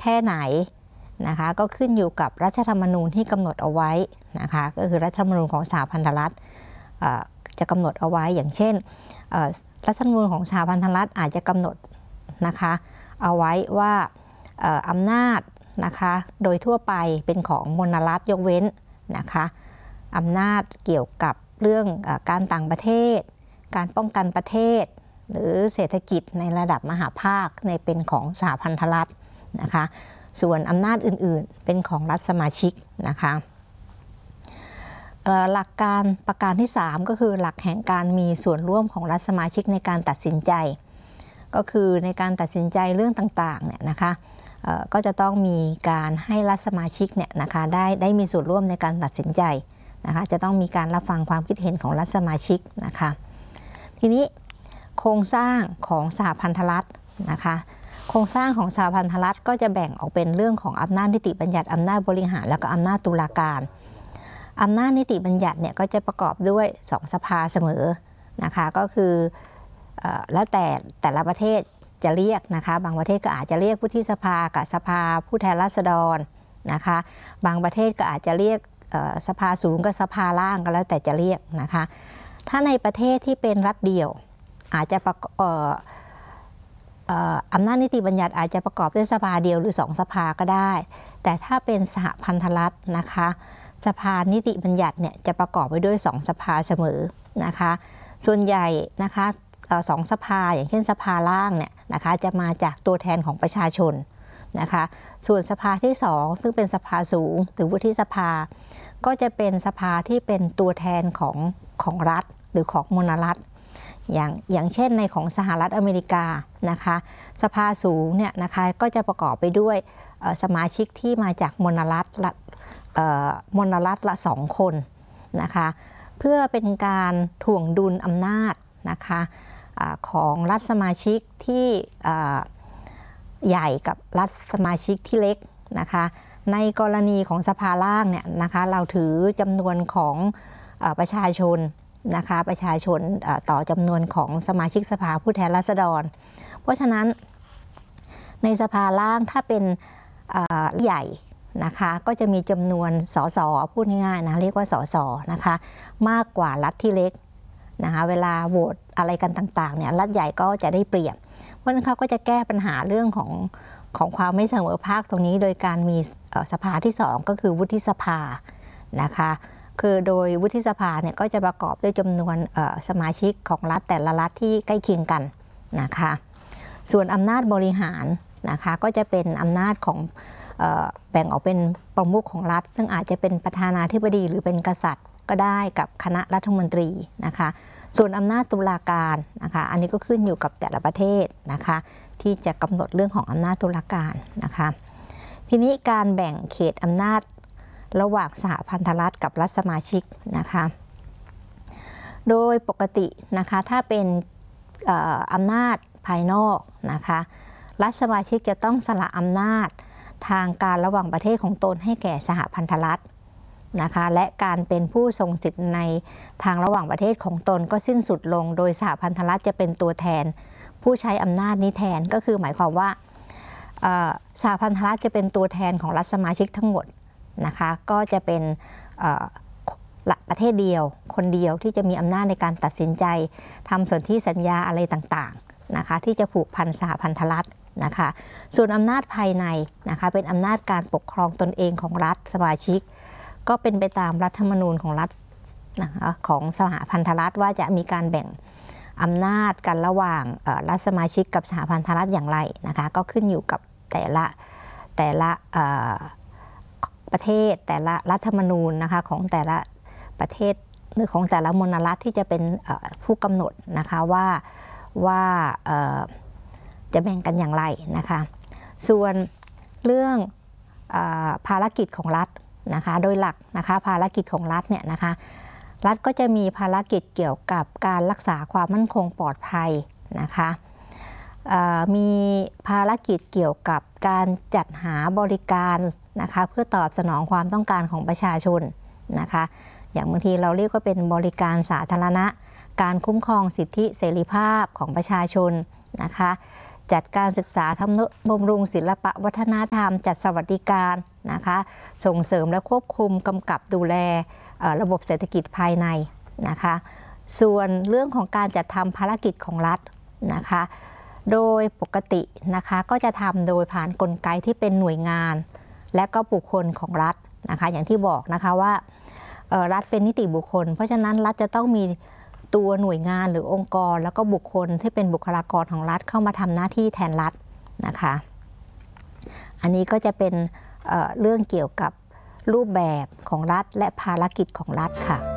แค่ไหนนะคะก็ขึ้นอยู่กับรัฐธรรมนูญที่กำหนดเอาไว้นะคะก็คือรัฐธรรมนูญของสหพันธรัฐจะกำหนดเอาไว้อย่างเช่นรัฐธรรมนูญของสหพันธรัฐอาจจะกำหนดนะคะเอาไว้ว่าอำนาจนะคะโดยทั่วไปเป็นของมณรัฐยกเว้นนะคะอำนาจเกี่ยวกับเรื่องการต่างประเทศการป้องกันประเทศหรือเศรษฐกิจในระดับมหาภาคในเป็นของสหพันธรัฐนะคะส่วนอำนาจอื่นๆเป็นของรัฐสมาชิกนะคะหลักการประการที่3ก็คือหลักแห่งการมีส่วนร่วมของรัฐสมาชิกในการตัดสินใจก็คือในการตัดสินใจเรื่องต่างๆเนี่ยนะคะก็จะต้องมีการให้รัฐสมาชิกเนี่ยนะคะได้มีส่วนร่วมในการตัดสินใจนะคะจะต้องมีการรับฟังความคิดเห็นของรัฐสมาชิกนะคะทีนี้โครงสร้างของสหพันธรัฐนะคะโครงสร้างของสหพันธรัฐก็จะแบ่งออกเป็นเรื่องของอำนาจนิติบัญญัติอำนาจบริหารแล้วก็อำนาจตุลาการอำนาจนิติบัญญัติเนี่ยก็จะประกอบด้วย2สภาเสมอนะคะก็คือแล้วแต่ละประเทศจะเรียกนะคะบางประเทศก็อาจจะเรียกวุฒิสภากับสภาผู้แทนราษฎรนะคะบางประเทศก็อาจจะเรียกสภาสูงกับสภาล่างก็แล้วแต่จะเรียกนะคะถ้าในประเทศที่เป็นรัฐเดี่ยวอาจจะอำนาจนิติบัญญัติอาจจะประกอบด้วยสภาเดียวหรือ2สภาก็ได้แต่ถ้าเป็นสหพันธรัฐนะคะสภานิติบัญญัติเนี่ยจะประกอบไปด้วย2สภาเสมอนะคะส่วนใหญ่นะคะ2สภาอย่างเช่นสภาล่างเนี่ยนะคะจะมาจากตัวแทนของประชาชนนะคะส่วนสภาที่2ซึ่งเป็นสภาสูงหรือวุฒิสภาก็จะเป็นสภาที่เป็นตัวแทนของรัฐหรือของมณรัฐอย่างเช่นในของสหรัฐอเมริกานะคะสภาสูงเนี่ยนะคะก็จะประกอบไปด้วยสมาชิกที่มาจากมณรัฐละ2คนนะคะเพื่อเป็นการถ่วงดุลอำนาจนะคะของรัฐสมาชิกที่ใหญ่กับรัฐสมาชิกที่เล็กนะคะในกรณีของสภาล่างเนี่ยนะคะเราถือจำนวนของประชาชนนะคะประชาชนต่อจำนวนของสมาชิกสภาผู้แทนราษฎรเพราะฉะนั้นในสภาล่างถ้าเป็นใหญ่นะคะก็จะมีจำนวนสสพูดง่ายๆนะเรียกว่าสสนะคะมากกว่ารัฐที่เล็กนะคะเวลาโหวตอะไรกันต่างๆเนี่ยรัฐใหญ่ก็จะได้เปรียบเพราะฉะนั้นเขาก็จะแก้ปัญหาเรื่องของความไม่เสมอภาคตรงนี้โดยการมีสภาที่2ก็คือวุฒิสภานะคะคือโดยวุฒิสภาเนี่ยก็จะประกอบด้วยจำนวนสมาชิกของรัฐแต่ละรัฐที่ใกล้เคียงกันนะคะส่วนอำนาจบริหารนะคะก็จะเป็นอำนาจของแบ่งออกเป็นประมุขของรัฐซึ่งอาจจะเป็นประธานาธิบดีหรือเป็นกษัตริย์ก็ได้กับคณะรัฐมนตรีนะคะส่วนอำนาจตุลาการนะคะอันนี้ก็ขึ้นอยู่กับแต่ละประเทศนะคะที่จะกำหนดเรื่องของอำนาจตุลาการนะคะทีนี้การแบ่งเขตอำนาจระหว่างสหพันธรัฐกับรัฐสมาชิกนะคะโดยปกตินะคะถ้าเป็นอำนาจภายนอกนะคะรัฐสมาชิกจะต้องสละอำนาจทางการระหว่างประเทศของตนให้แก่สหพันธรัฐนะคะและการเป็นผู้ทรงสิทธิในทางระหว่างประเทศของตนก็สิ้นสุดลงโดยสหพันธรัฐจะเป็นตัวแทนผู้ใช้อำนาจนี้แทนก็คือหมายความว่าสหพันธรัฐจะเป็นตัวแทนของรัฐสมาชิกทั้งหมดนะคะก็จะเป็นประเทศเดียวคนเดียวที่จะมีอำนาจในการตัดสินใจทำสนธิสัญญาอะไรต่างๆนะคะที่จะผูกพันสหพันธรัฐนะคะส่วนอำนาจภายในนะคะเป็นอำนาจการปกครองตนเองของรัฐสมาชิกก็เป็นไปตามรัฐธรรมนูญของรัฐนะคะของสหพันธรัฐว่าจะมีการแบ่งอำนาจกันระหว่างรัฐสมาชิกกับสหพันธรัฐอย่างไรนะคะก็ขึ้นอยู่กับแต่ละประเทศแต่ละรัฐธรรมนูญนะคะของแต่ละประเทศหรือของแต่ละมณรัฐที่จะเป็นผู้กำหนดนะคะว่าจะแบ่งกันอย่างไรนะคะส่วนเรื่องภารกิจของรัฐนะคะโดยหลักนะคะภารกิจของรัฐเนี่ยนะคะรัฐก็จะมีภารกิจเกี่ยวกับการรักษาความมั่นคงปลอดภัยนะคะมีภารกิจเกี่ยวกับการจัดหาบริการนะคะเพื่อตอบสนองความต้องการของประชาชนนะคะอย่างบางทีเราเรียกว่าเป็นบริการสาธารณะการคุ้มครองสิทธิเสรีภาพของประชาชนนะคะจัดการศึกษาทำบำรุงศิลปะวัฒนธรรมจัดสวัสดิการนะคะส่งเสริมและควบคุมกำกับดูแลระบบเศรษฐกิจภายในนะคะส่วนเรื่องของการจัดทำภารกิจของรัฐนะคะโดยปกตินะคะก็จะทำโดยผ่านกลไกที่เป็นหน่วยงานและก็บุคคลของรัฐนะคะอย่างที่บอกนะคะว่ารัฐเป็นนิติบุคคลเพราะฉะนั้นรัฐจะต้องมีตัวหน่วยงานหรือองค์กรแล้วก็บุคคลที่เป็นบุคลากรของรัฐเข้ามาทำหน้าที่แทนรัฐนะคะอันนี้ก็จะเป็นเรื่องเกี่ยวกับรูปแบบของรัฐและภารกิจของรัฐค่ะ